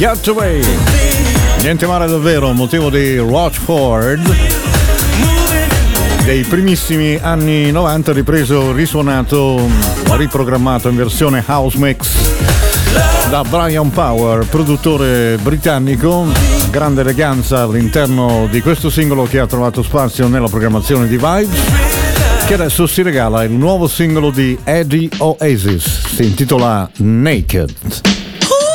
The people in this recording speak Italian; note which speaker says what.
Speaker 1: Get Away. Niente male davvero, motivo di Rochford dei primissimi anni 90, ripreso, risuonato, riprogrammato in versione house mix da Brian Power, produttore britannico. Grande eleganza all'interno di questo singolo che ha trovato spazio nella programmazione di Vibes, che adesso si regala il nuovo singolo di Eddie Oasis, si intitola Naked.